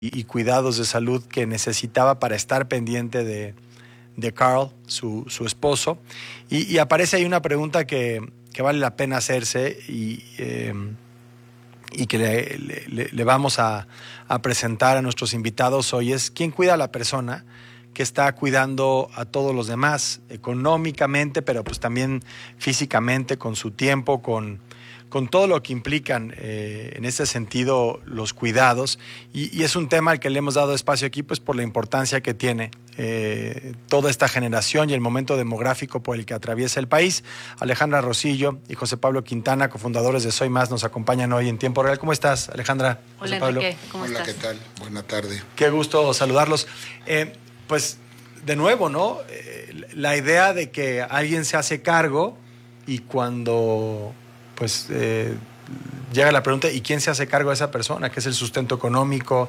y cuidados de salud que necesitaba para estar pendiente de Carl, su esposo. Y aparece ahí una pregunta que vale la pena hacerse y que le vamos a presentar a nuestros invitados hoy es: ¿quién cuida a la persona que está cuidando a todos los demás económicamente, pero pues también físicamente, con su tiempo, con todo lo que implican en ese sentido los cuidados? Y es un tema al que le hemos dado espacio aquí pues por la importancia que tiene toda esta generación y el momento demográfico por el que atraviesa el país. Alejandra Rosillo y José Pablo Quintana, cofundadores de Soy Más, nos acompañan hoy en Tiempo Real. ¿Cómo estás, Alejandra? Hola, José Pablo. Enrique, ¿cómo estás? Hola, ¿qué tal? Buena tarde. Qué gusto saludarlos. Pues de nuevo, ¿no? La idea de que alguien se hace cargo y cuando pues llega la pregunta: ¿y quién se hace cargo de esa persona? ¿Qué es el sustento económico?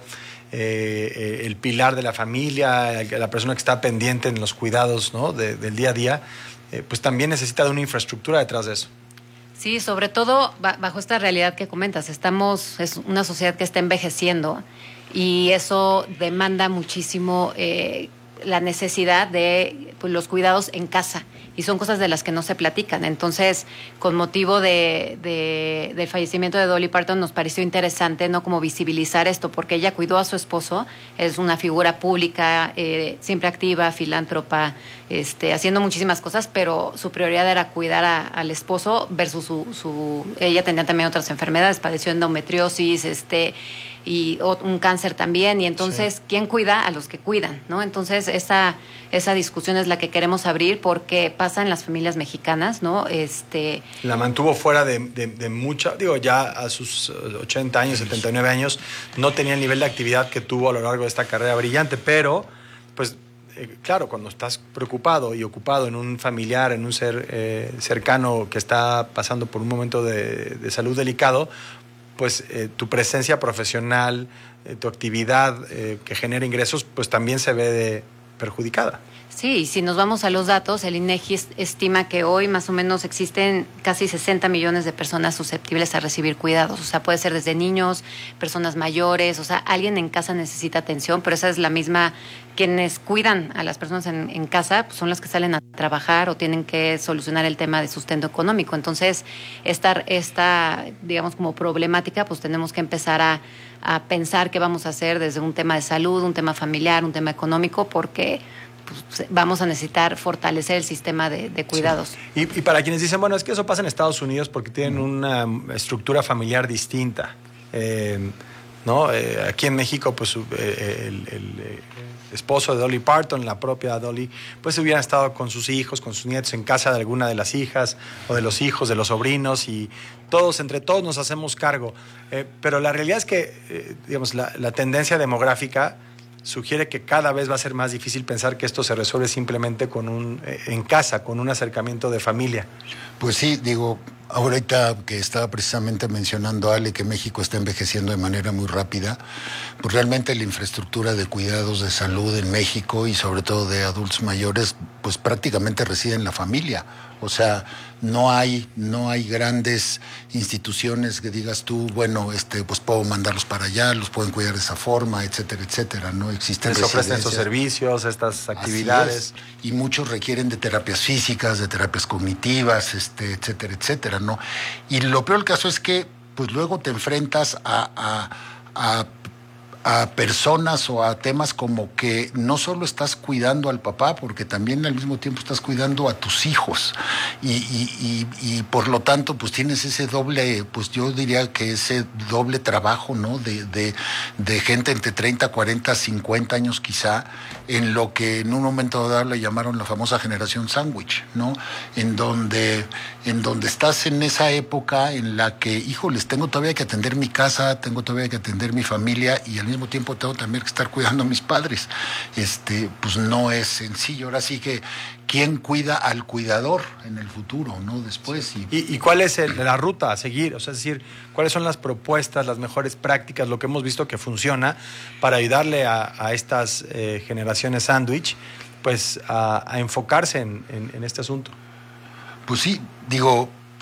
El pilar de la familia, la persona que está pendiente en los cuidados, ¿no? del día a día, pues también necesita de una infraestructura detrás de eso. Sí, sobre todo bajo esta realidad que comentas. Es una sociedad que está envejeciendo y eso demanda muchísimo la necesidad de pues, los cuidados en casa, y son cosas de las que no se platican. Entonces, con motivo del fallecimiento de Dolly Parton, nos pareció interesante, ¿no?, como visibilizar esto, porque ella cuidó a su esposo, es una figura pública, siempre activa, filántropa, haciendo muchísimas cosas, pero su prioridad era cuidar al esposo versus ella tenía también otras enfermedades, padeció endometriosis, y un cáncer también, y entonces, sí, ¿quién cuida a los que cuidan, no? Entonces, esa discusión es la que queremos abrir, porque pasa en las familias mexicanas, ¿no? La mantuvo fuera de mucha, ya a sus 80 años, 79 años, no tenía el nivel de actividad que tuvo a lo largo de esta carrera brillante, pero, pues, claro, cuando estás preocupado y ocupado en un familiar, en un ser cercano que está pasando por un momento de salud delicado, pues tu presencia profesional, tu actividad que genera ingresos, pues también se ve perjudicada. Sí, y si nos vamos a los datos, el INEGI estima que hoy más o menos existen casi 60 millones de personas susceptibles a recibir cuidados. O sea, puede ser desde niños, personas mayores, o sea, alguien en casa necesita atención, pero esa es la misma. Quienes cuidan a las personas en casa pues son las que salen a trabajar o tienen que solucionar el tema de sustento económico. Entonces, esta digamos, como problemática, pues tenemos que empezar a pensar qué vamos a hacer desde un tema de salud, un tema familiar, un tema económico, porque pues, vamos a necesitar fortalecer el sistema de cuidados. Sí. Y para quienes dicen, bueno, es que eso pasa en Estados Unidos porque tienen una estructura familiar distinta, ¿no? Aquí en México, pues el esposo de Dolly Parton, la propia Dolly, pues hubieran estado con sus hijos, con sus nietos en casa de alguna de las hijas o de los hijos, de los sobrinos, y entre todos nos hacemos cargo. Pero la realidad es que, digamos, la tendencia demográfica sugiere que cada vez va a ser más difícil pensar que esto se resuelve simplemente en casa, con un acercamiento de familia. Pues sí, ahorita que estaba precisamente mencionando Ale que México está envejeciendo de manera muy rápida, pues realmente la infraestructura de cuidados de salud en México y sobre todo de adultos mayores, pues prácticamente reside en la familia. O sea, no hay grandes instituciones que digas tú, bueno, pues puedo mandarlos para allá, los pueden cuidar de esa forma, etcétera, etcétera, ¿no? Existen les ofrecen estos servicios, estas actividades. Y muchos requieren de terapias físicas, de terapias cognitivas, etcétera, etcétera, ¿no? Y lo peor del caso es que, pues luego te enfrentas a personas o a temas como que no solo estás cuidando al papá, porque también al mismo tiempo estás cuidando a tus hijos y por lo tanto pues tienes ese doble, pues yo diría que ese doble trabajo, ¿no? De gente entre 30, 40, 50 años quizá, en lo que en un momento dado le llamaron la famosa generación sándwich, ¿no? En donde estás en esa época en la que, híjoles, tengo todavía que atender mi casa, tengo todavía que atender mi familia y al mismo tiempo tengo también que estar cuidando a mis padres. Pues no es sencillo. Ahora sí que, ¿quién cuida al cuidador en el futuro, no? Después. ¿Y cuál es la ruta a seguir? O sea, es decir, ¿cuáles son las propuestas, las mejores prácticas, lo que hemos visto que funciona para ayudarle a estas generaciones sándwich, pues a enfocarse en este asunto? Pues sí,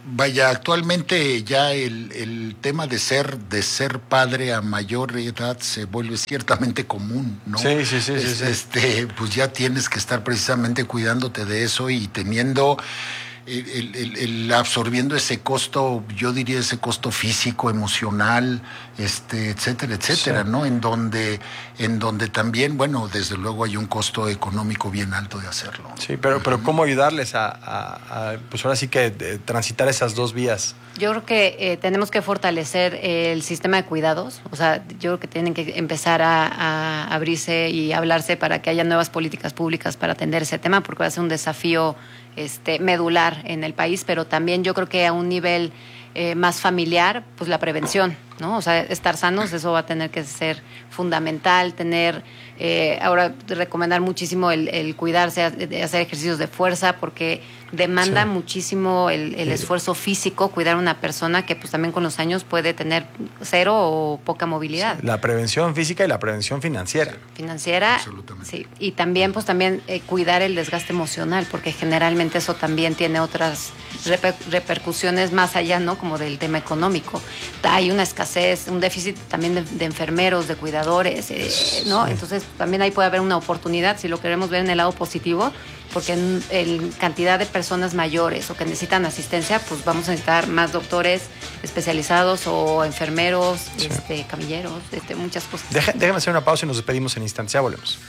Vaya, actualmente ya el tema de ser padre a mayor edad se vuelve ciertamente común, ¿no? Sí. Pues ya tienes que estar precisamente cuidándote de eso y teniendo absorbiendo ese costo, yo diría ese costo físico, emocional, etcétera, sí. ¿No? En donde también, bueno, desde luego hay un costo económico bien alto de hacerlo. Sí, pero ¿cómo ayudarles a pues ahora sí que transitar esas dos vías? Yo creo que tenemos que fortalecer el sistema de cuidados. O sea, yo creo que tienen que empezar a abrirse y hablarse para que haya nuevas políticas públicas para atender ese tema, porque va a ser un desafío medular en el país, pero también yo creo que a un nivel más familiar, pues la prevención, ¿no? O sea, estar sanos, eso va a tener que ser fundamental, ahora recomendar muchísimo el cuidarse, de hacer ejercicios de fuerza, porque demanda muchísimo el esfuerzo físico, cuidar a una persona que pues también con los años puede tener cero o poca movilidad. Sí, la prevención física y la prevención financiera. Absolutamente. Sí. Y también cuidar el desgaste emocional, porque generalmente eso también tiene otras repercusiones más allá, ¿no? Como del tema económico. Hay una escasez, un déficit también de enfermeros, de cuidadores, ¿no? Sí. Entonces también ahí puede haber una oportunidad, si lo queremos ver en el lado positivo, porque en cantidad de personas mayores o que necesitan asistencia, pues vamos a necesitar más doctores especializados o enfermeros, camilleros, muchas cosas. Déjame hacer una pausa y nos despedimos en instantes. Ya volvemos.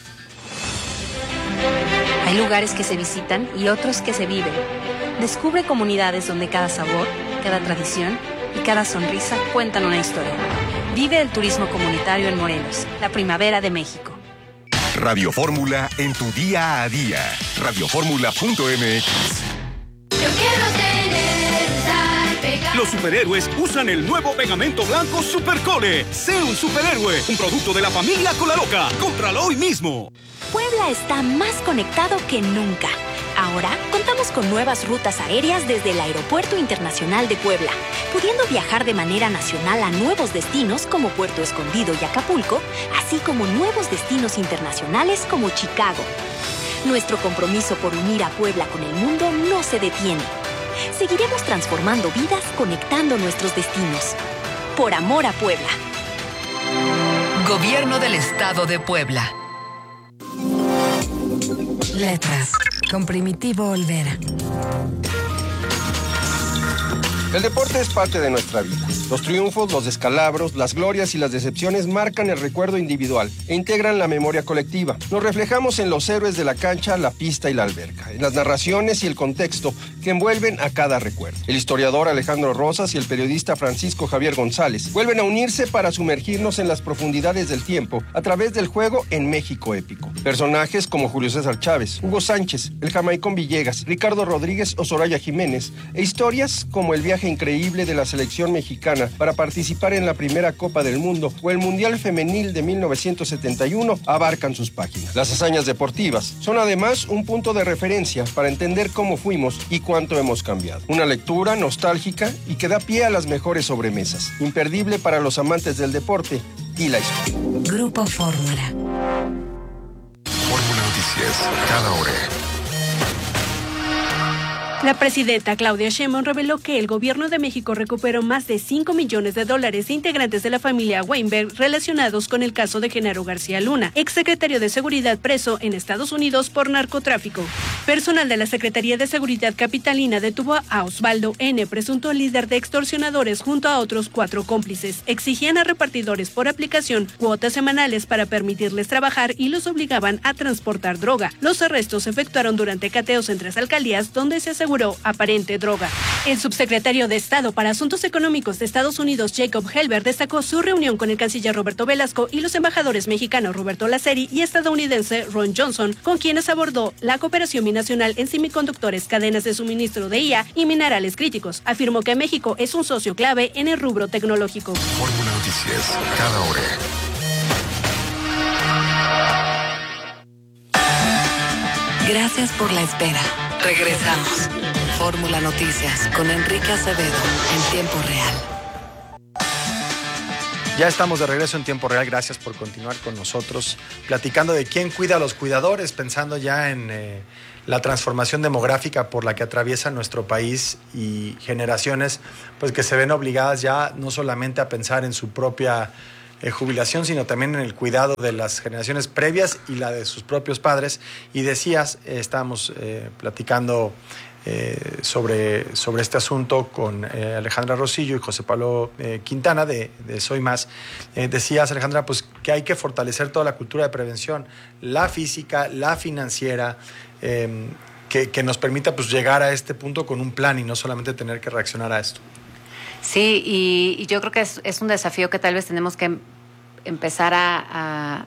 Hay lugares que se visitan y otros que se viven. Descubre comunidades donde cada sabor, cada tradición y cada sonrisa cuentan una historia. Vive el turismo comunitario en Morelos, la primavera de México. Radio Fórmula en tu día a día. Radioformula.mx. Los superhéroes usan el nuevo pegamento blanco Supercole. Sé un superhéroe, un producto de la familia Colaloca. Cómpralo hoy mismo. Puebla está más conectado que nunca. Ahora contamos con nuevas rutas aéreas desde el Aeropuerto Internacional de Puebla, pudiendo viajar de manera nacional a nuevos destinos como Puerto Escondido y Acapulco, así como nuevos destinos internacionales como Chicago. Nuestro compromiso por unir a Puebla con el mundo no se detiene. Seguiremos transformando vidas, conectando nuestros destinos. Por amor a Puebla. Gobierno del Estado de Puebla. Letras, con Primitivo Olvera. El deporte es parte de nuestra vida. Los triunfos, los descalabros, las glorias y las decepciones marcan el recuerdo individual e integran la memoria colectiva. Nos reflejamos en los héroes de la cancha, la pista y la alberca, en las narraciones y el contexto que envuelven a cada recuerdo. El historiador Alejandro Rosas y el periodista Francisco Javier González vuelven a unirse para sumergirnos en las profundidades del tiempo a través del juego en México épico. Personajes como Julio César Chávez, Hugo Sánchez, el Jamaicón Villegas, Ricardo Rodríguez o Soraya Jiménez, e historias como el viaje increíble de la selección mexicana para participar en la primera Copa del Mundo o el Mundial Femenil de 1971 abarcan sus páginas. Las hazañas deportivas son además un punto de referencia para entender cómo fuimos y cuánto hemos cambiado. Una lectura nostálgica y que da pie a las mejores sobremesas, imperdible para los amantes del deporte y la historia. Grupo Fórmula. Fórmula Noticias, cada hora. La presidenta Claudia Sheinbaum reveló que el gobierno de México recuperó más de $5 millones de integrantes de la familia Weinberg relacionados con el caso de Genaro García Luna, exsecretario de Seguridad preso en Estados Unidos por narcotráfico. Personal de la Secretaría de Seguridad Capitalina detuvo a Osvaldo N., presunto líder de extorsionadores, junto a otros 4 cómplices. Exigían a repartidores por aplicación cuotas semanales para permitirles trabajar y los obligaban a transportar droga. Los arrestos se efectuaron durante cateos en 3 alcaldías donde se aseguró aparente droga. El subsecretario de Estado para Asuntos Económicos de Estados Unidos, Jacob Helber, destacó su reunión con el canciller Roberto Velasco y los embajadores mexicanos Roberto Laceri y estadounidense Ron Johnson, con quienes abordó la cooperación binacional en semiconductores, cadenas de suministro de IA y minerales críticos. Afirmó que México es un socio clave en el rubro tecnológico. Fórmula Noticias, cada hora. Gracias por la espera. Regresamos. Fórmula Noticias con Enrique Acevedo en tiempo real. Ya estamos de regreso en tiempo real. Gracias por continuar con nosotros, platicando de quién cuida a los cuidadores, pensando ya en la transformación demográfica por la que atraviesa nuestro país y generaciones pues que se ven obligadas ya no solamente a pensar en su propia jubilación, sino también en el cuidado de las generaciones previas y la de sus propios padres. Y decías, estábamos platicando sobre este asunto con Alejandra Rosillo y José Pablo Quintana de Soy Más. Decías, Alejandra, pues que hay que fortalecer toda la cultura de prevención, la física, la financiera, que nos permita pues llegar a este punto con un plan y no solamente tener que reaccionar a esto. Sí, y yo creo que es un desafío que tal vez tenemos que empezar a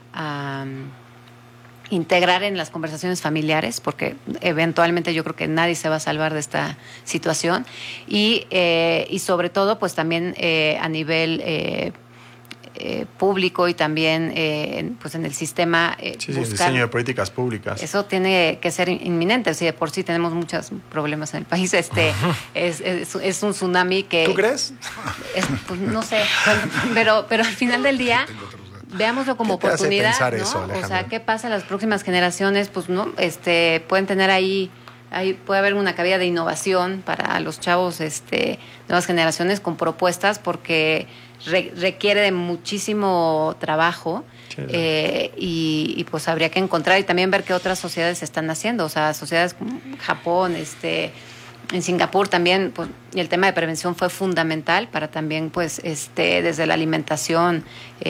integrar en las conversaciones familiares, porque eventualmente yo creo que nadie se va a salvar de esta situación, y sobre todo pues también a nivel público y también pues en el sistema buscar el diseño de políticas públicas. Eso tiene que ser inminente. Si de por sí tenemos muchos problemas en el país, es un tsunami que... ¿Tú crees? Pues, no sé, pero al final del día veámoslo como oportunidad, ¿no? Eso, o sea, ¿qué pasa en las próximas generaciones? Pues no, pueden tener ahí puede haber una cabida de innovación para los chavos, nuevas generaciones con propuestas, porque requiere de muchísimo trabajo. Sí, y pues habría que encontrar y también ver qué otras sociedades están haciendo, o sea, sociedades como Japón, en Singapur también, pues, el tema de prevención fue fundamental para también, pues, desde la alimentación,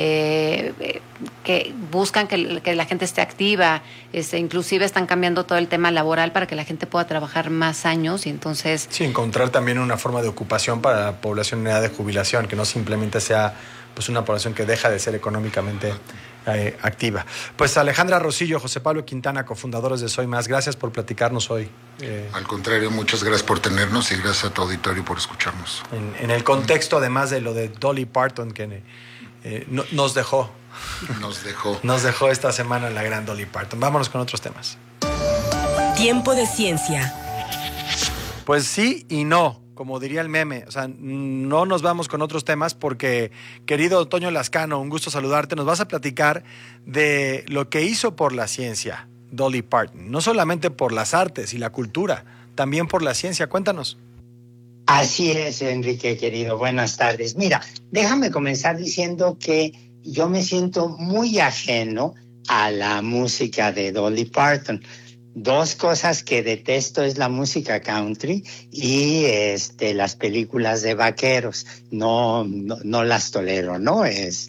que buscan que la gente esté activa, inclusive están cambiando todo el tema laboral para que la gente pueda trabajar más años y entonces... Sí, encontrar también una forma de ocupación para la población en edad de jubilación, que no simplemente sea pues una población que deja de ser económicamente activa. Pues Alejandra Rosillo, José Pablo Quintana, cofundadores de Soy Más, gracias por platicarnos hoy. Al contrario, muchas gracias por tenernos y gracias a tu auditorio por escucharnos. En el contexto, además de lo de Dolly Parton, que nos dejó. Nos dejó esta semana la gran Dolly Parton. Vámonos con otros temas. Tiempo de ciencia. Pues sí y no. Como diría el meme, o sea, no nos vamos con otros temas porque, querido Toño Lascano, un gusto saludarte. Nos vas a platicar de lo que hizo por la ciencia Dolly Parton, no solamente por las artes y la cultura, también por la ciencia. Cuéntanos. Así es, Enrique, querido. Buenas tardes. Mira, déjame comenzar diciendo que yo me siento muy ajeno a la música de Dolly Parton. Dos cosas que detesto es la música country y las películas de vaqueros. No las tolero, ¿no?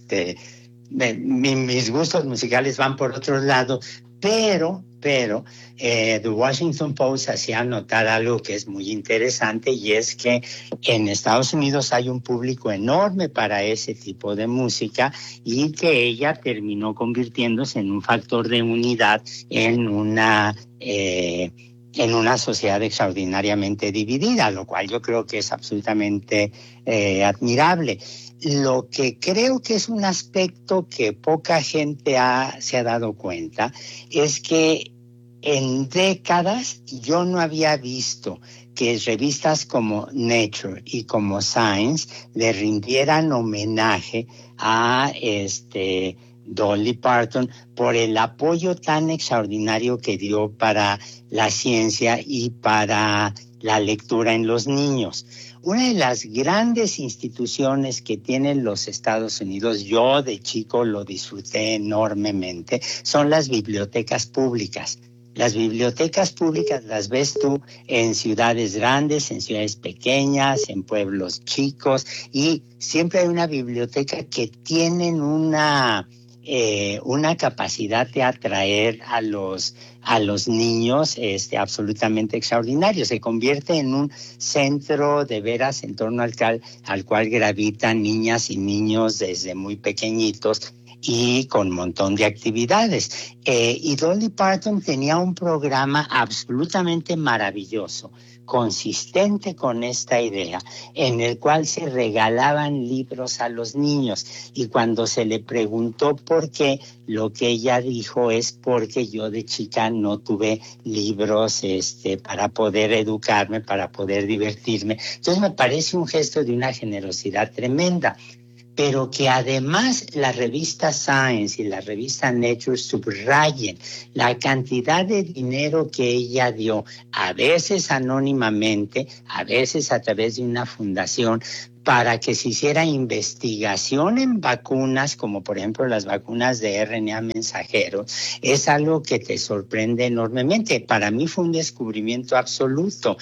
Mis gustos musicales van por otro lado, pero The Washington Post hacía notar algo que es muy interesante, y es que en Estados Unidos hay un público enorme para ese tipo de música y que ella terminó convirtiéndose en un factor de unidad en una sociedad extraordinariamente dividida, lo cual yo creo que es absolutamente admirable. Lo que creo que es un aspecto que poca gente se ha dado cuenta es que en décadas yo no había visto que revistas como Nature y como Science le rindieran homenaje a Dolly Parton por el apoyo tan extraordinario que dio para la ciencia y para la lectura en los niños. Una de las grandes instituciones que tienen los Estados Unidos, yo de chico lo disfruté enormemente, son las bibliotecas públicas. Las bibliotecas públicas las ves tú en ciudades grandes, en ciudades pequeñas, en pueblos chicos, y siempre hay una biblioteca que tienen una capacidad de atraer a los niños absolutamente extraordinario. Se convierte en un centro de veras en torno al cual gravitan niñas y niños desde muy pequeñitos y con un montón de actividades. Y Dolly Parton tenía un programa absolutamente maravilloso, consistente con esta idea, en el cual se regalaban libros a los niños. Y cuando se le preguntó por qué, lo que ella dijo es porque yo de chica no tuve libros para poder educarme, para poder divertirme. Entonces me parece un gesto de una generosidad tremenda. pero que además la revista Science y la revista Nature subrayen la cantidad de dinero que ella dio, a veces anónimamente, a veces a través de una fundación, para que se hiciera investigación en vacunas, como por ejemplo las vacunas de RNA mensajero, es algo que te sorprende enormemente. Para mí fue un descubrimiento absoluto,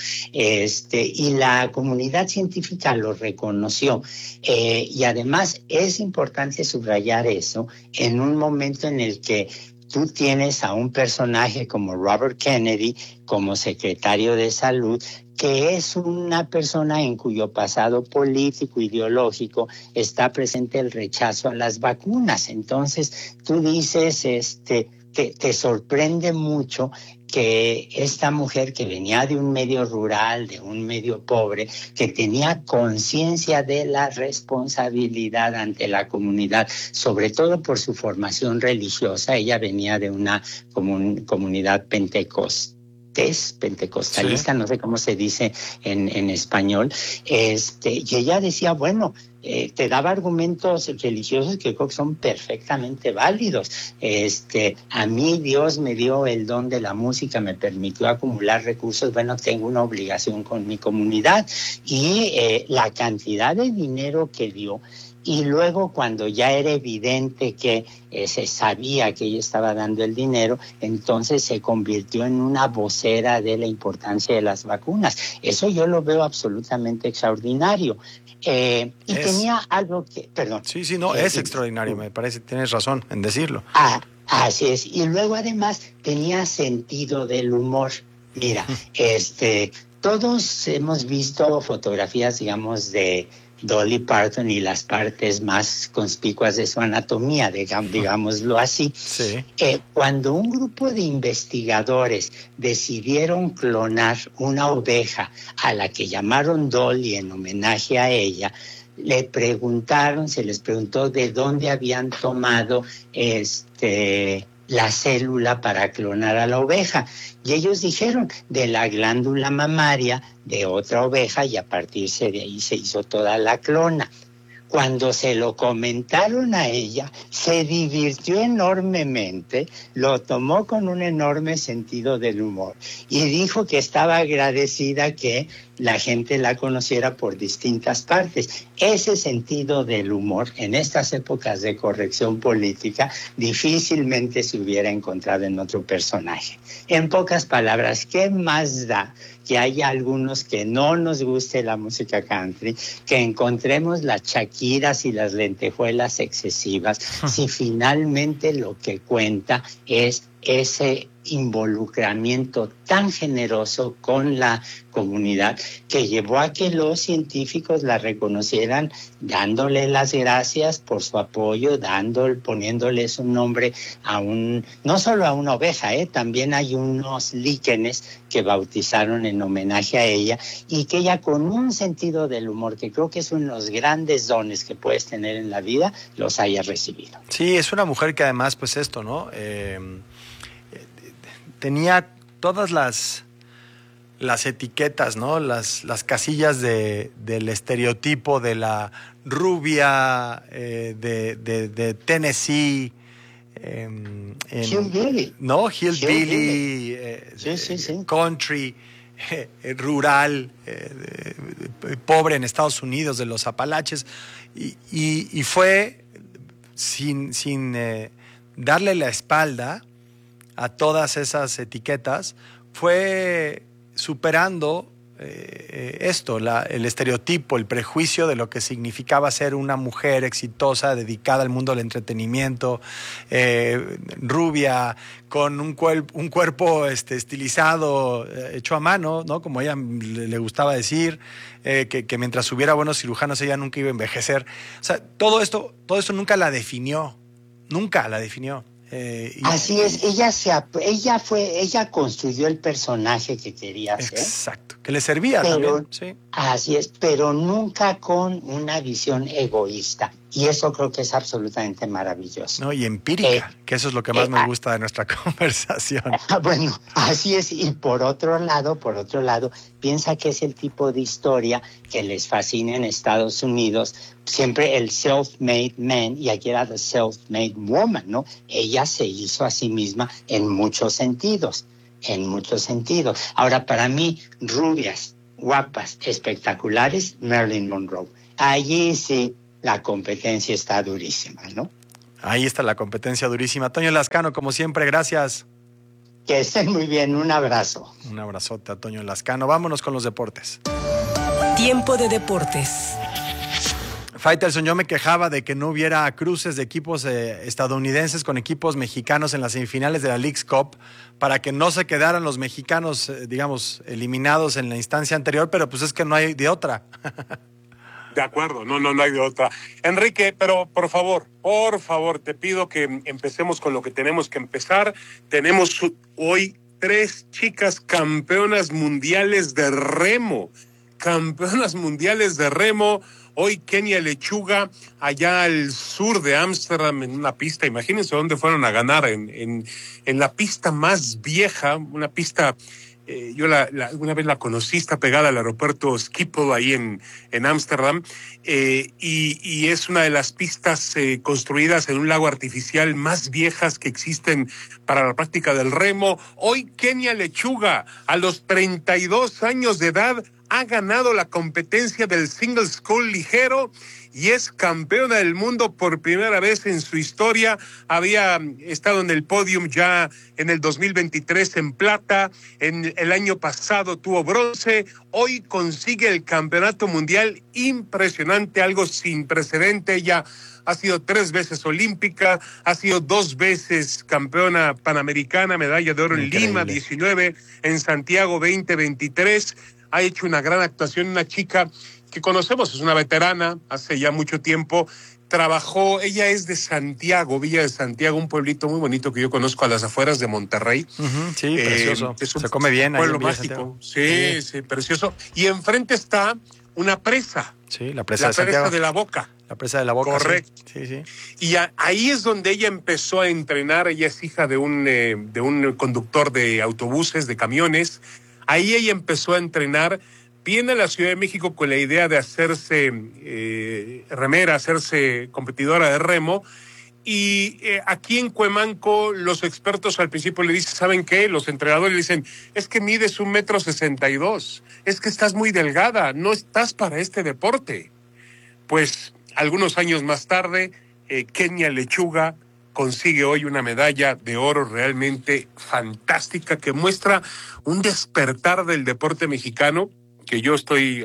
y la comunidad científica lo reconoció. Y además es importante subrayar eso en un momento en el que tú tienes a un personaje como Robert Kennedy como secretario de Salud, que es una persona en cuyo pasado político, ideológico, está presente el rechazo a las vacunas. Entonces, tú dices, te sorprende mucho que esta mujer que venía de un medio rural, de un medio pobre, que tenía conciencia de la responsabilidad ante la comunidad, sobre todo por su formación religiosa. Ella venía de una comunidad pentecostalista, sí. No sé cómo se dice en español, y ella decía, bueno, te daba argumentos religiosos que creo que son perfectamente válidos. A mí Dios me dio el don de la música, me permitió acumular recursos, bueno, tengo una obligación con mi comunidad, y la cantidad de dinero que dio. Y luego, cuando ya era evidente que se sabía que ella estaba dando el dinero, entonces se convirtió en una vocera de la importancia de las vacunas. Eso yo lo veo absolutamente extraordinario. Tenía algo que... Perdón. Sí, no, es extraordinario, me parece, tienes razón en decirlo. Así es. Y luego, además, tenía sentido del humor. Mira, todos hemos visto fotografías, digamos, de Dolly Parton y las partes más conspicuas de su anatomía, digámoslo así. Sí. Cuando un grupo de investigadores decidieron clonar una oveja a la que llamaron Dolly en homenaje a ella, se les preguntó de dónde habían tomado la célula para clonar a la oveja. Y ellos dijeron, de la glándula mamaria de otra oveja, y a partir de ahí se hizo toda la clona. Cuando se lo comentaron a ella, se divirtió enormemente, lo tomó con un enorme sentido del humor y dijo que estaba agradecida que la gente la conociera por distintas partes. Ese sentido del humor en estas épocas de corrección política difícilmente se hubiera encontrado en otro personaje. En pocas palabras, ¿qué más da que haya algunos que no nos guste la música country, que encontremos las Shakiras y las lentejuelas excesivas, si finalmente lo que cuenta es ese involucramiento tan generoso con la comunidad que llevó a que los científicos la reconocieran, dándole las gracias por su apoyo, poniéndoles un nombre no solo a una oveja, también hay unos líquenes que bautizaron en homenaje a ella, y que ella, con un sentido del humor que creo que es uno de los grandes dones que puedes tener en la vida, los haya recibido. Sí, es una mujer que además, pues esto, ¿no? Tenía todas las etiquetas, ¿no? Las casillas del estereotipo de la rubia de Tennessee. Hillbilly. ¿No? Hillbilly, sí. Country, rural, pobre en Estados Unidos, de los Apalaches. Y fue sin darle la espalda a todas esas etiquetas, fue superando el estereotipo, el prejuicio de lo que significaba ser una mujer exitosa, dedicada al mundo del entretenimiento, rubia, con un cuerpo estilizado, hecho a mano, ¿no? Como a ella le gustaba decir, que mientras hubiera buenos cirujanos ella nunca iba a envejecer. O sea, todo esto nunca la definió. Así es, ella construyó el personaje que quería ser. Exacto. que le servía también. Sí. Así es, pero nunca con una visión egoísta. Y eso creo que es absolutamente maravilloso. No, y empírica, que eso es lo que más me gusta de nuestra conversación. Bueno, así es. Y por otro lado, piensa que es el tipo de historia que les fascina en Estados Unidos. Siempre el self-made man, y aquí era the self-made woman, ¿no? Ella se hizo a sí misma en muchos sentidos. Ahora, para mí, rubias, guapas, espectaculares, Marilyn Monroe. Allí sí la competencia está durísima, ¿no? Ahí está la competencia durísima. Toño Lascano, como siempre, gracias. Que estén muy bien, un abrazo. Un abrazote a Toño Lascano. Vámonos con los deportes. Tiempo de deportes. Faitelson, yo me quejaba de que no hubiera cruces de equipos estadounidenses con equipos mexicanos en las semifinales de la Leagues Cup para que no se quedaran los mexicanos, digamos, eliminados en la instancia anterior, pero pues es que no hay de otra. De acuerdo, no hay de otra. Enrique, pero por favor, te pido que empecemos con lo que tenemos que empezar. Tenemos hoy 3 chicas campeonas mundiales de remo. Hoy Kenia Lechuga, allá al sur de Ámsterdam, en una pista, imagínense dónde fueron a ganar, en la pista más vieja, una pista, yo una vez la conocí, está pegada al aeropuerto Schiphol, ahí en Ámsterdam, y es una de las pistas construidas en un lago artificial más viejas que existen para la práctica del remo. Hoy Kenia Lechuga, a los 32 años de edad, ha ganado la competencia del single scull ligero y es campeona del mundo por primera vez en su historia. Había estado en el podium ya en el 2023 en plata, en el año pasado tuvo bronce, hoy consigue el campeonato mundial. Impresionante, algo sin precedente. Ella ha sido 3 veces olímpica, ha sido 2 veces campeona panamericana, medalla de oro en Lima 19, en Santiago 2023. Ha hecho una gran actuación, una chica que conocemos, es una veterana, hace ya mucho tiempo, trabajó, ella es de Santiago, Villa de Santiago, un pueblito muy bonito que yo conozco a las afueras de Monterrey. Sí, precioso, se come bien. Pueblo mágico, sí, precioso. Y enfrente está una presa. Sí, la presa de Santiago. La presa de la Boca. La presa de la Boca. Correcto. Sí. Y ahí es donde ella empezó a entrenar. Ella es hija de un conductor de autobuses, de camiones. Ahí ella empezó a entrenar. Viene a la Ciudad de México con la idea de hacerse remera, hacerse competidora de remo. Y aquí en Cuemanco los expertos al principio le dicen, ¿saben qué? Los entrenadores le dicen, es que mides 1,62 m, es que estás muy delgada, no estás para este deporte. Pues algunos años más tarde, Kenia Lechuga consigue hoy una medalla de oro realmente fantástica que muestra un despertar del deporte mexicano que yo estoy,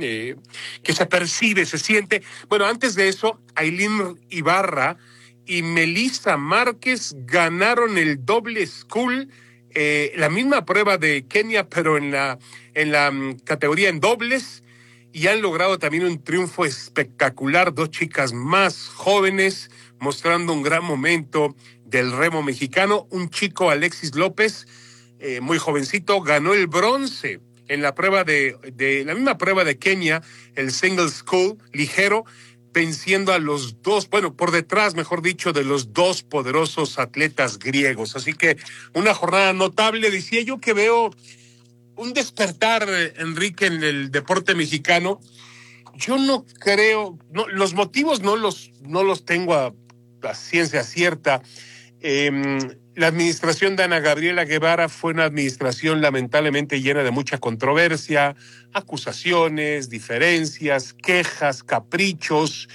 que se percibe, se siente. Bueno, antes de eso, Ailín Ibarra y Melissa Márquez ganaron el doble scull, la misma prueba de Kenia, pero en la categoría en dobles, y han logrado también un triunfo espectacular. 2 chicas más jóvenes mostrando un gran momento del remo mexicano. Un chico, Alexis López, muy jovencito, ganó el bronce en la prueba de la misma prueba de Kenia, el single scull ligero, venciendo a los 2, por detrás, mejor dicho, de los 2 poderosos atletas griegos. Así que una jornada notable. Decía yo que veo un despertar, Enrique, en el deporte mexicano. Yo no creo, los motivos no los tengo a ciencia cierta. La administración de Ana Gabriela Guevara fue una administración lamentablemente llena de mucha controversia, acusaciones, diferencias, quejas, caprichos.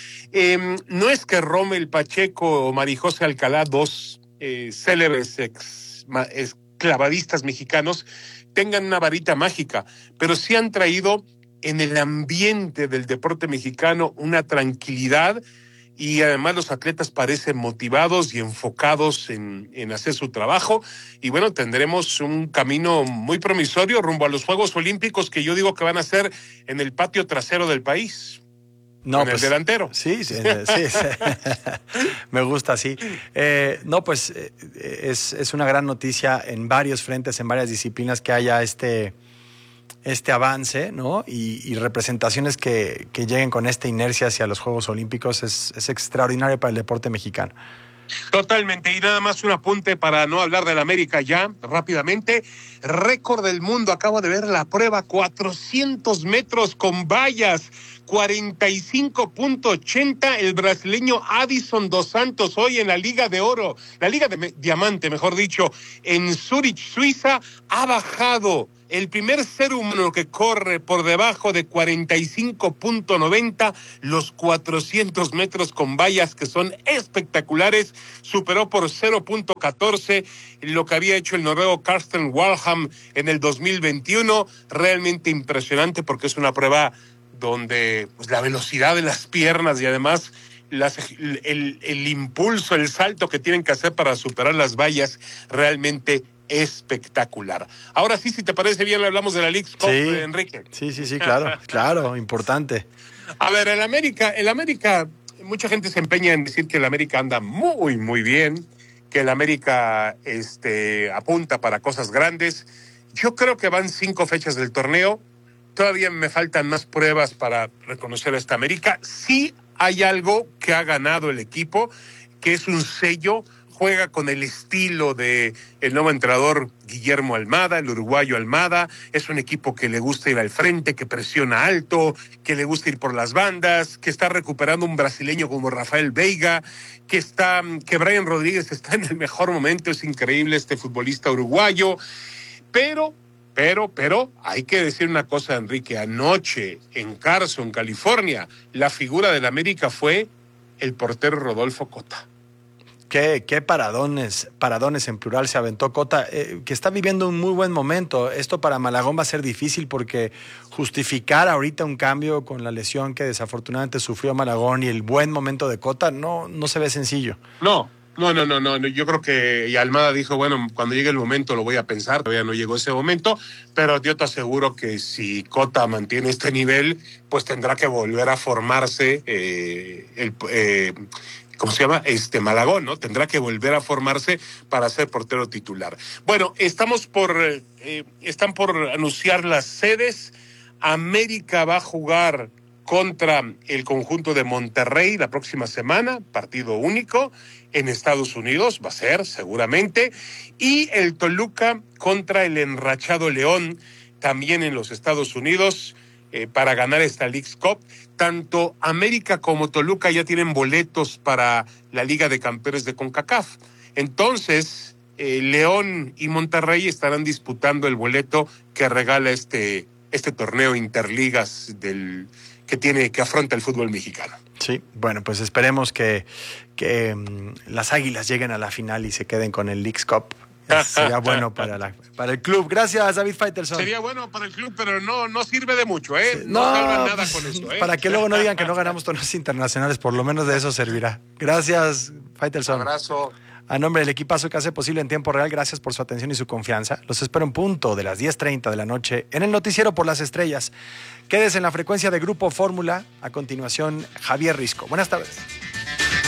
No es que Rommel Pacheco o Marijose Alcalá, 2 célebres clavadistas mexicanos, tengan una varita mágica, pero sí han traído en el ambiente del deporte mexicano una tranquilidad, y además los atletas parecen motivados y enfocados en hacer su trabajo. Y bueno, tendremos un camino muy promisorio rumbo a los Juegos Olímpicos, que yo digo que van a ser en el patio trasero del país. No, en el delantero. Sí. Me gusta así. Es una gran noticia en varios frentes, en varias disciplinas, que haya este este avance, ¿no? Y representaciones que lleguen con esta inercia hacia los Juegos Olímpicos es extraordinario para el deporte mexicano. Totalmente, y nada más un apunte para no hablar del América ya, rápidamente. Récord del mundo, acabo de ver la prueba, 400 metros con vallas, 45.80, el brasileño Adison dos Santos, hoy en la Liga de Oro, la Liga de Diamante, mejor dicho, en Zurich, Suiza, ha bajado. El primer ser humano que corre por debajo de 45.90, los 400 metros con vallas que son espectaculares, superó por 0.14 lo que había hecho el noruego Karsten Warholm en el 2021. Realmente impresionante porque es una prueba donde pues, la velocidad de las piernas y además el impulso, el salto que tienen que hacer para superar las vallas, realmente espectacular. Ahora sí, si te parece bien, le hablamos de la Leagues Cup, Enrique. Sí, claro, importante. A ver, el América, mucha gente se empeña en decir que el América anda muy, muy bien, que el América apunta para cosas grandes. Yo creo que van 5 fechas del torneo. Todavía me faltan más pruebas para reconocer a esta América. Sí hay algo que ha ganado el equipo, que es un sello. Juega con el estilo de el nuevo entrenador Guillermo Almada, el uruguayo Almada. Es un equipo que le gusta ir al frente, que presiona alto, que le gusta ir por las bandas, que está recuperando un brasileño como Rafael Veiga, que Brian Rodríguez está en el mejor momento. Es increíble este futbolista uruguayo. Pero hay que decir una cosa, Enrique. Anoche en Carson, California, la figura del América fue el portero Rodolfo Cota. Qué paradones en plural se aventó Cota, que está viviendo un muy buen momento. Esto para Malagón va a ser difícil porque justificar ahorita un cambio con la lesión que desafortunadamente sufrió Malagón y el buen momento de Cota no se ve sencillo. No. Yo creo que Almada dijo, bueno, cuando llegue el momento lo voy a pensar. Todavía no llegó ese momento, pero yo te aseguro que si Cota mantiene este nivel, pues tendrá que volver a formarse ¿cómo se llama? Malagón, ¿no? Tendrá que volver a formarse para ser portero titular. Bueno, están por anunciar las sedes. América va a jugar contra el conjunto de Monterrey la próxima semana, partido único en Estados Unidos, va a ser seguramente, y el Toluca contra el enrachado León, también en los Estados Unidos, para ganar esta Leagues Cup. Tanto América como Toluca ya tienen boletos para la Liga de Campeones de CONCACAF. Entonces, León y Monterrey estarán disputando el boleto que regala este torneo Interligas que afronta el fútbol mexicano. Sí, bueno, pues esperemos que las Águilas lleguen a la final y se queden con el Leagues Cup. Sería bueno para el club. Gracias, David Faitelson. Sería bueno para el club, pero no sirve de mucho, ¿eh? No salvan nada con eso, ¿eh? Para que luego no digan que no ganamos torneos internacionales, por lo menos de eso servirá. Gracias, Faitelson. Un abrazo. A nombre del equipazo que hace posible en tiempo real, gracias por su atención y su confianza. Los espero en punto de las 10:30 de la noche en el Noticiero por las Estrellas. Quédese en la frecuencia de Grupo Fórmula. A continuación, Javier Risco. Buenas tardes.